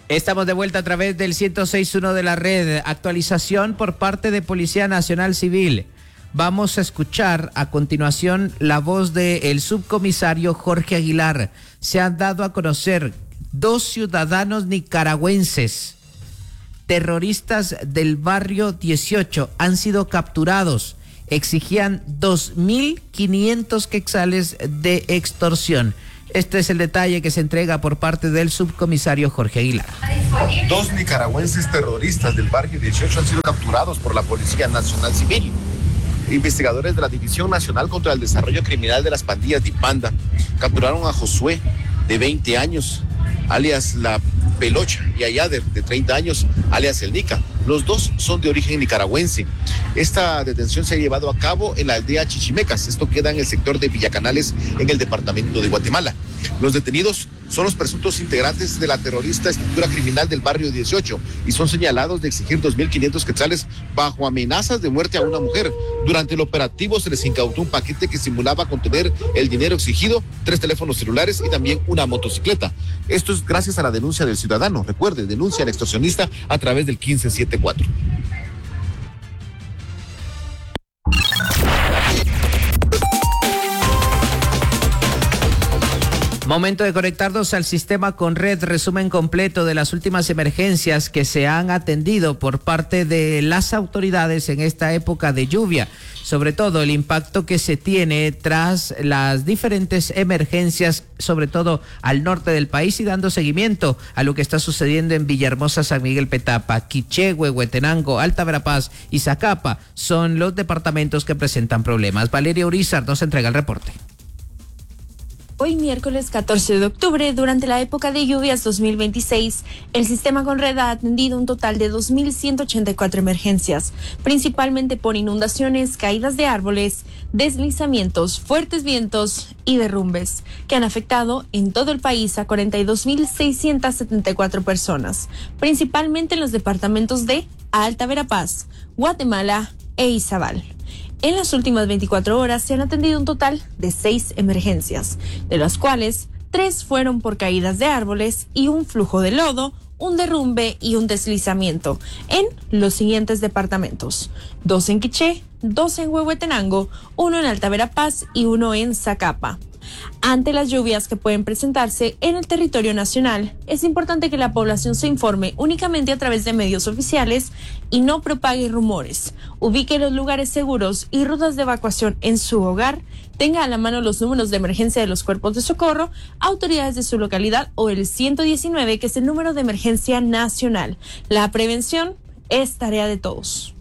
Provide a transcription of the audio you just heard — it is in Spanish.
Estamos de vuelta a través del 106.1 de la red. Actualización por parte de Policía Nacional Civil. Vamos a escuchar a continuación la voz del subcomisario Jorge Aguilar. Se han dado a conocer 2 ciudadanos nicaragüenses, terroristas del barrio 18, han sido capturados. Exigían 2.500 quetzales de extorsión. Este es el detalle que se entrega por parte del subcomisario Jorge Aguilar. 2 nicaragüenses terroristas del barrio 18 han sido capturados por la Policía Nacional Civil. Investigadores de la División Nacional contra el Desarrollo Criminal de las Pandillas DIPANDA capturaron a Josué, de 20 años, alias La Pelocha, y a Yader, de 30 años, alias El Nica. Los 2 son de origen nicaragüense. Esta detención se ha llevado a cabo en la aldea Chichimecas. Esto queda en el sector de Villacanales, en el departamento de Guatemala. Los detenidos son los presuntos integrantes de la terrorista estructura criminal del barrio 18 y son señalados de exigir 2.500 quetzales bajo amenazas de muerte a una mujer. Durante el operativo se les incautó un paquete que simulaba contener el dinero exigido, 3 teléfonos celulares y también una motocicleta. Esto es gracias a la denuncia del ciudadano. Recuerde, denuncia al extorsionista a través del 1574. Momento de conectarnos al sistema con red. Resumen completo de las últimas emergencias que se han atendido por parte de las autoridades en esta época de lluvia. Sobre todo el impacto que se tiene tras las diferentes emergencias, sobre todo al norte del país, y dando seguimiento a lo que está sucediendo en Villahermosa, San Miguel Petapa, Quichehue, Huetenango, Alta Verapaz y Zacapa. Son los departamentos que presentan problemas. Valeria Urizar nos entrega el reporte. Hoy miércoles 14 de octubre, durante la época de lluvias 2026, el sistema Conred ha atendido un total de 2.184 emergencias, principalmente por inundaciones, caídas de árboles, deslizamientos, fuertes vientos y derrumbes, que han afectado en todo el país a 42.674 personas, principalmente en los departamentos de Alta Verapaz, Guatemala e Izabal. En las últimas 24 horas se han atendido un total de 6 emergencias, de las cuales 3 fueron por caídas de árboles y un flujo de lodo, un derrumbe y un deslizamiento en los siguientes departamentos: 2 en Quiché, 2 en Huehuetenango, 1 en Alta Verapaz y 1 en Zacapa. Ante las lluvias que pueden presentarse en el territorio nacional, es importante que la población se informe únicamente a través de medios oficiales y no propague rumores. Ubique los lugares seguros y rutas de evacuación en su hogar. Tenga a la mano los números de emergencia de los cuerpos de socorro, autoridades de su localidad o el 119, que es el número de emergencia nacional. La prevención es tarea de todos.